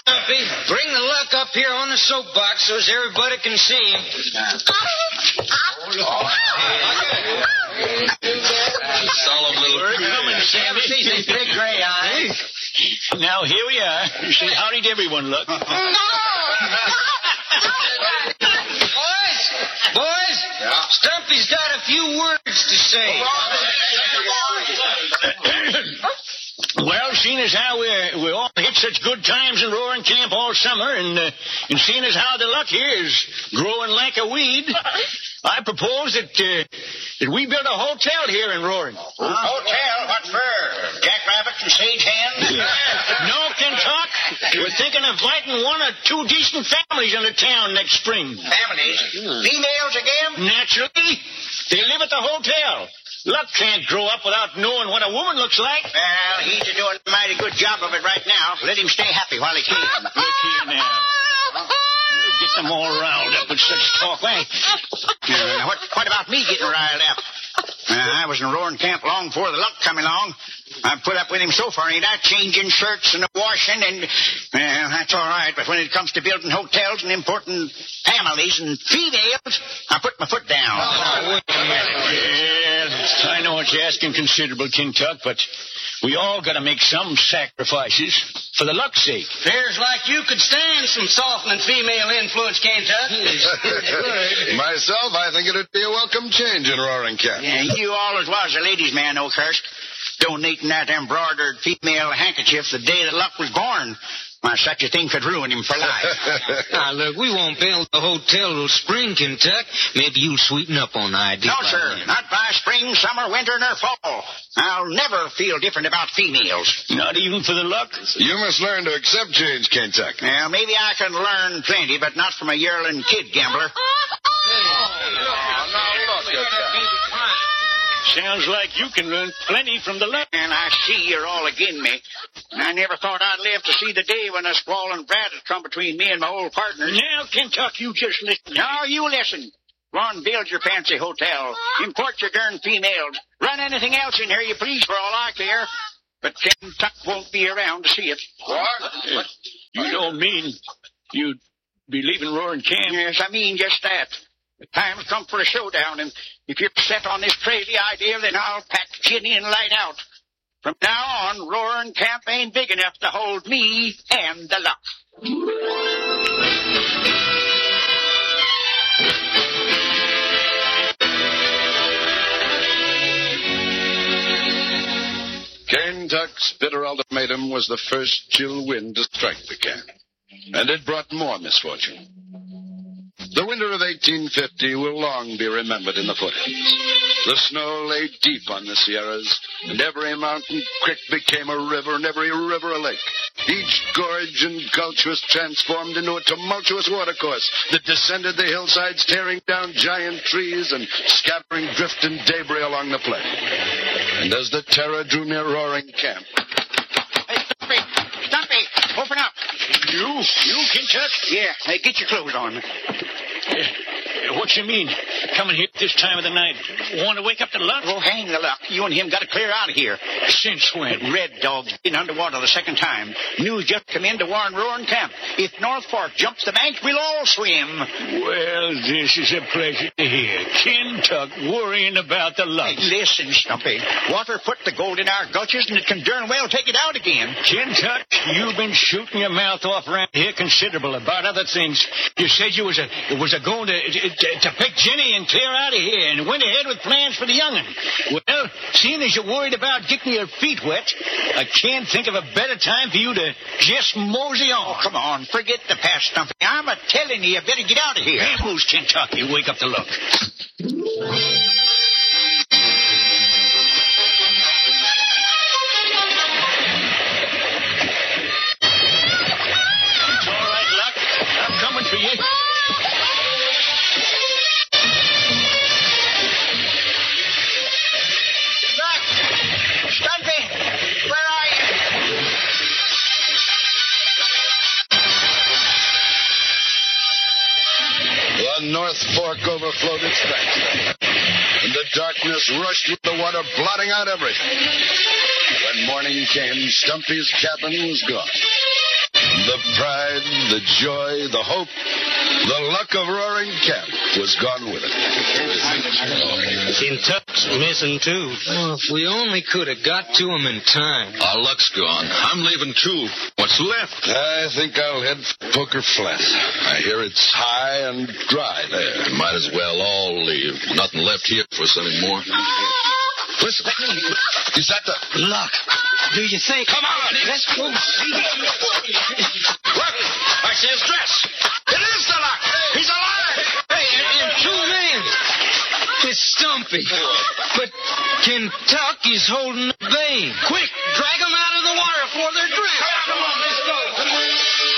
Stumpy, bring the luck up here on the soapbox so as everybody can see him. Solemn little We're coming, Sammy. See his big gray eyes. Now, here we are. Say howdy to everyone, look. Boys, Stumpy's got a few words to say. Well, seeing as how we all hit such good times in Roaring Camp all summer, and seeing as how the luck here is growing like a weed, I propose that we build a hotel here in Roaring. Hotel? What for? Jackrabbits and sage hens? No, Kentuck. We're thinking of inviting one or two decent families into town next spring. Families? Females again? Naturally. They live at the hotel. Luck can't grow up without knowing what a woman looks like. Well, he's doing a mighty good job of it right now. Let him stay happy while he can. Look here now. Get them all riled up with such talk. What about me getting riled up? I was in Roaring Camp long before the luck come along. I've put up with him so far, ain't I? Changing shirts and washing, and that's all right. But when it comes to building hotels and importing families and females, I put my foot down. Well, I know what you're asking, considerable, Kentuck, but we all got to make some sacrifices for the luck's sake. Appears like you could stand some softening female influence, Kentuck. Myself, I think it'd be a welcome change in Roaring Camp. Yeah, you always was a ladies' man, Oakhurst. Donating that embroidered female handkerchief the day that Luck was born. Why, such a thing could ruin him for life. Now, look, we won't build the hotel till spring, Kentuck. Maybe you'll sweeten up on the idea. No, sir. Not by spring, summer, winter, nor fall. I'll never feel different about females. Not even for the luck? You must learn to accept change, Kentuck. Well, maybe I can learn plenty, but not from a yearling kid gambler. Sounds like you can learn plenty from the luck. And I see you're all agin me. I never thought I'd live to see the day when a squall and brat would come between me and my old partner. Now, Kentuck, you just listen. No, you listen. Go on, build your fancy hotel. Import your darn females. Run anything else in here you please for all I care. But Kentuck won't be around to see it. What? You don't mean you'd be leaving Roaring Camp? Yes, I mean just that. The time's come for a showdown, and if you're set on this crazy idea, then I'll pack Ginny and light out. From now on, Roaring Camp ain't big enough to hold me and the luck. Kentuck's bitter ultimatum was the first chill wind to strike the camp, and it brought more misfortune. The winter of 1850 will long be remembered in the foothills. The snow lay deep on the Sierras, and every mountain creek became a river, and every river a lake. Each gorge and gulch was transformed into a tumultuous watercourse that descended the hillsides, tearing down giant trees and scattering drift and debris along the plain. And as the terror drew near Roaring Camp... Hey, Stumpy, open up. You, Kentuck? Yeah, hey, get your clothes on. What you mean, coming here at this time of the night? Want to wake up the luck? Oh, hang the luck. You and him got to clear out of here. Since when? Red Dog's been underwater the second time. News just come in to warn Roaring Camp. If North Fork jumps the bank, we'll all swim. Well, this is a pleasure to hear. Kentuck worrying about the luck. Hey, listen, Stumpy. Water put the gold in our gulches, and it can darn well take it out again. Kentuck, you've been shooting your mouth off around here considerable about other things. You said you was a going to pick Jenny and clear out of here, and went ahead with plans for the young'un. Well, seeing as you're worried about getting your feet wet, I can't think of a better time for you to just mosey on. Oh, come on. Forget the past, Stumpy. I'm a-telling you better get out of here. Hey, who's Kentucky? Wake up the luck. It's all right, Luck. I'm coming for you. Stumpy, where are you? The North Fork overflowed its banks, and the darkness rushed with the water, blotting out everything. When morning came, Stumpy's cabin was gone. The pride, the joy, the hope, the luck of Roaring Camp was gone with it. Kentuck's missing, too. Oh, if we only could have got to him in time. Our luck's gone. I'm leaving, too. What's left? I think I'll head for Poker Flat. I hear it's high and dry there. Might as well all leave. Nothing left here for us anymore. Listen, is that the... Luck. Do you think? Come on! Let's go see. Look! I see his dress! It is the Luck! He's alive! Hey, and two men. It's Stumpy. But Kentucky's holding the bay. Quick, drag them out of the water before they're drowned.